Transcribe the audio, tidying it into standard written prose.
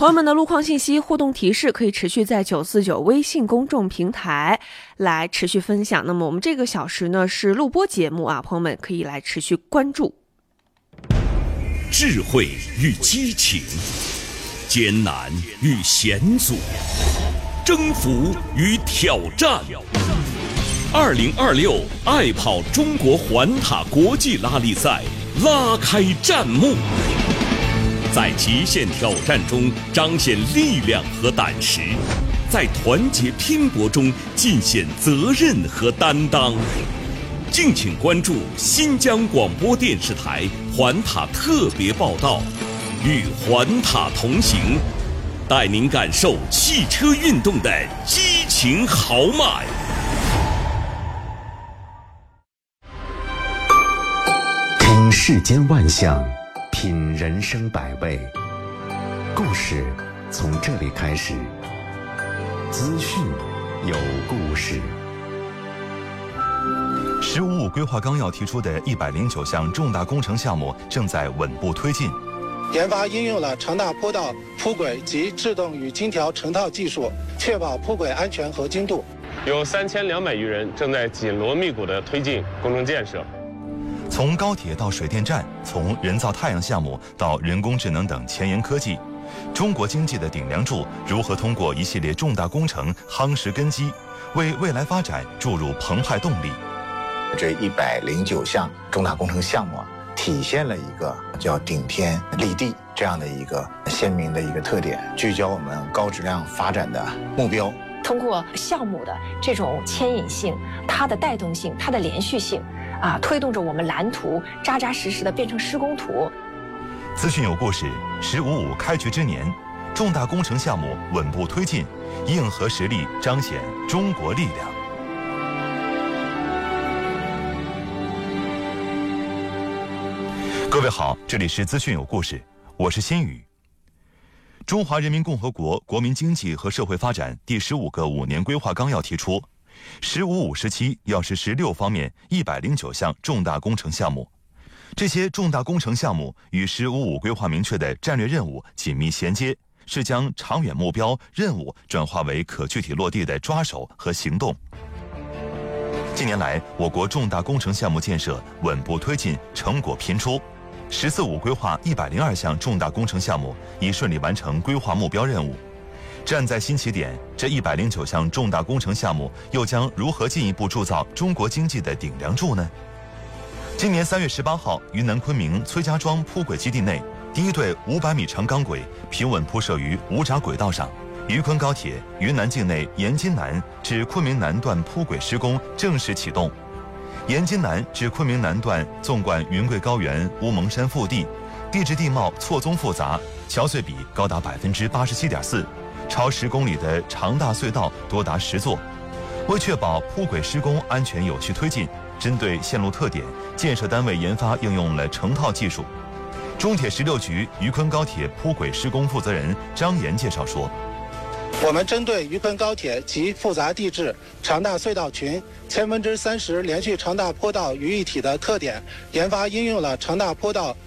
朋友们的路况信息、互动提示可以持续在949微信公众平台来持续分享。那么我们这个小时呢是录播节目啊，朋友们可以来持续关注。 智慧与激情，艰难与险阻，征服与挑战。2026爱跑中国环塔国际拉力赛拉开战幕，在极限挑战中彰显力量和胆识，在团结拼搏中尽显责任和担当。敬请关注新疆广播电视台环塔特别报道，与环塔同行，带您感受汽车运动的激情豪迈。 听世间万象，品人生百味，故事从这里开始。资讯有故事。 “15+5”规划纲要提出的109项重大工程项目正在稳步推进。 研发应用了长大坡道铺轨及制动与精调成套技术，确保铺轨安全和精度。 有3200余人正在紧锣密鼓地推进工程建设。 从高铁到水电站，从人造太阳项目到人工智能等前沿科技，中国经济的顶梁柱如何通过一系列重大工程夯实根基，为未来发展注入澎湃动力？ 这109项重大工程项目体现了一个叫顶天立地这样的一个鲜明的一个特点，聚焦我们高质量发展的目标。 通过项目的这种牵引性、它的带动性、它的连续性推动着我们蓝图扎扎实实的变成施工图。 资讯有故事，“15+5”开局之年，重大工程项目稳步推进，硬核实力彰显中国力量。各位好，这里是资讯有故事，我是新宇。中华人民共和国国民经济和社会发展第15个5年规划纲要提出，“15+5”时期要实施6方面109项重大工程项目。这些重大工程项目与“15+5”规划明确的战略任务紧密衔接，是将长远目标任务转化为可具体落地的抓手和行动。近年来，我国重大工程项目建设稳步推进，成果频出。“14+5”规划102项重大工程项目已顺利完成规划目标任务。站在新起点，这109项重大工程项目又将如何进一步铸造中国经济的顶梁柱呢？今年3月18号，云南昆明崔家庄铺轨基地内，第一对500米长钢轨平稳铺设于无闸轨道上。渝昆高铁云南境内延津南至昆明南段铺轨施工正式启动。延津南至昆明南段纵贯云贵高原、乌蒙山腹地，地质地貌错综复杂，桥隧比高达87.4%，超10公里的长大隧道多达10座。为确保铺轨施工安全有序推进，针对线路特点，建设单位研发应用了成套技术。中铁16局渝昆高铁铺轨施工负责人张岩介绍说， 我们针对渝昆高铁及复杂地质、长大隧道群、30%连续长大坡道于一体的特点，研发应用了长大坡道